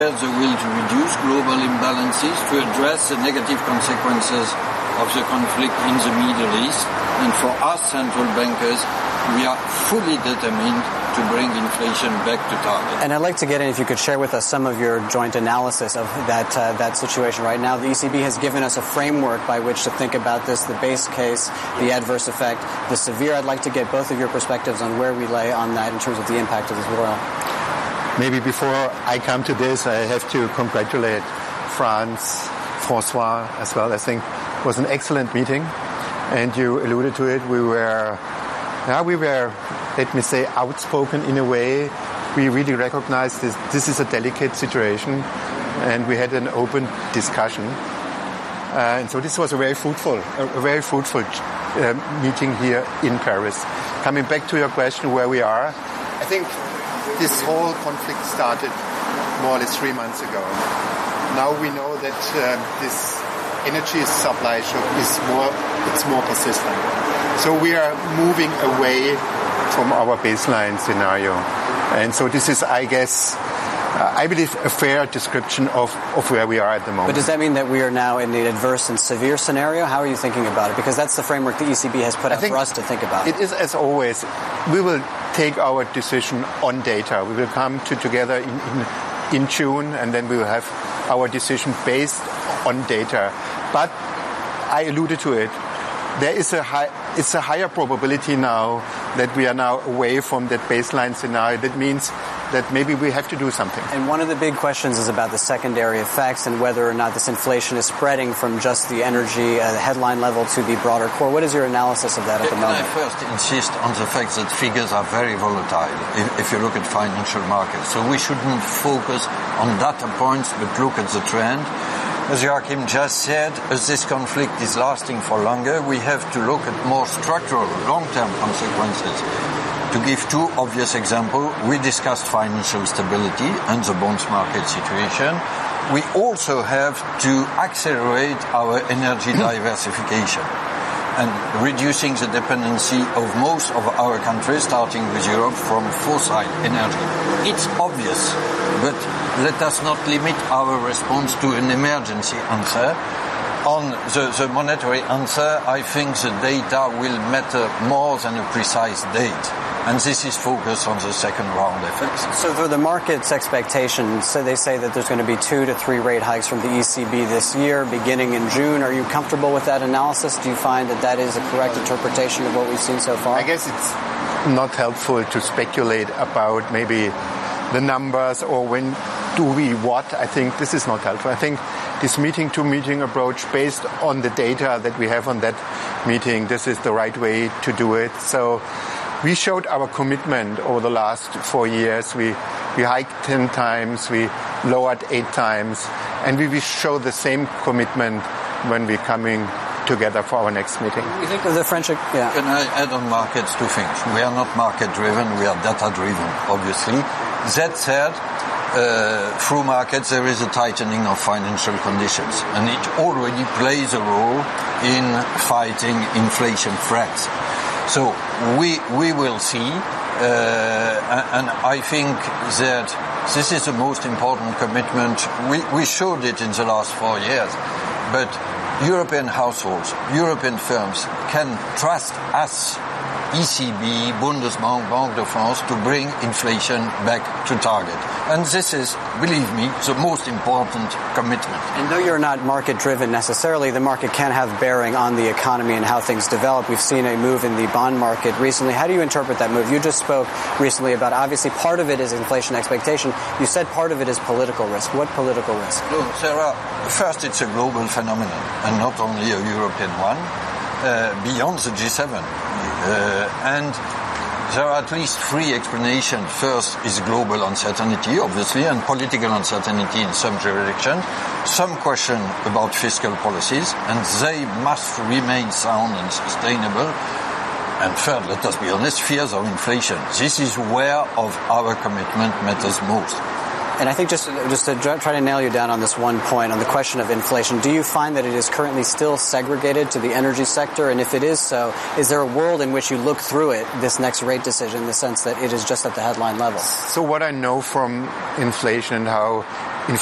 The will to reduce global imbalances, to address the negative consequences of the conflict in the Middle East. And for us central bankers, we are fully determined to bring inflation back to target. And I'd like to get in, if you could share with us some of your joint analysis of that situation right now. The ECB has given us a framework by which to think about this, the base case, the adverse effect, the severe. I'd like to get both of your perspectives on where we lay on that in terms of the impact of this war. Maybe before I come to this, I have to congratulate François as well. I think it was an excellent meeting, and you alluded to it. We were, let me say, outspoken in a way. We really recognized this is a delicate situation, and we had an open discussion. And so this was a very fruitful meeting here in Paris. Coming back to your question, where we are, I think this whole conflict started more or less 3 months ago. Now we know that this energy supply shock it's more persistent. So we are moving away from our baseline scenario. And so this is, I guess, I believe, a fair description of where we are at the moment. But does that mean that we are now in the adverse and severe scenario? How are you thinking about it? Because that's the framework the ECB has put out for us to think about. It is, as always, we will take our decision on data. We will come together in June, and then we will have our decision based on data. But I alluded to it. There is it's a higher probability now that we are now away from that baseline scenario. That means that maybe we have to do something. And one of the big questions is about the secondary effects and whether or not this inflation is spreading from just the energy, the headline level, to the broader core. What is your analysis of that at the moment? I first insist on the fact that figures are very volatile if you look at financial markets. So we shouldn't focus on data points, but look at the trend. As Joachim just said, as this conflict is lasting for longer, we have to look at more structural, long-term consequences. To give two obvious examples, we discussed financial stability and the bonds market situation. We also have to accelerate our energy diversification and reducing the dependency of most of our countries, starting with Europe, from fossil energy. It's obvious, but let us not limit our response to an emergency answer. On the monetary answer, I think the data will matter more than a precise date. And this is focused on the second round effects. So for the market's expectations, so they say that there's going to be 2 to 3 rate hikes from the ECB this year, beginning in June. Are you comfortable with that analysis? Do you find that that is a correct interpretation of what we've seen so far? I guess it's not helpful to speculate about maybe the numbers or when do we what. I think this is not helpful. I think this meeting-to-meeting approach based on the data that we have on that meeting, this is the right way to do it. So we showed our commitment over the last 4 years. We hiked 10 times, we lowered 8 times, and we will show the same commitment when we're coming together for our next meeting. You think of the French... Yeah. Can I add on markets 2 things? We are not market-driven, we are data-driven, obviously. That said, through markets there is a tightening of financial conditions, and it already plays a role in fighting inflation threats. So we will see, and I think that this is the most important commitment. We showed it in the last 4 years, but European households, European firms can trust us, ECB, Bundesbank, Banque de France, to bring inflation back to target. And this is, believe me, the most important commitment. And though you're not market-driven necessarily, the market can have bearing on the economy and how things develop. We've seen a move in the bond market recently. How do you interpret that move? You just spoke recently about, obviously, part of it is inflation expectation. You said part of it is political risk. What political risk? Look, Sarah, first, it's a global phenomenon, and not only a European one, beyond the G7. And there are at least 3 explanations. First is global uncertainty, obviously, and political uncertainty in some jurisdictions. Some question about fiscal policies, and they must remain sound and sustainable. And third, let us be honest, fears of inflation. This is where of our commitment matters most. And I think just to try to nail you down on this one point, on the question of inflation, do you find that it is currently still segregated to the energy sector? And if it is so, is there a world in which you look through it, this next rate decision, in the sense that it is just at the headline level? So what I know from inflation and how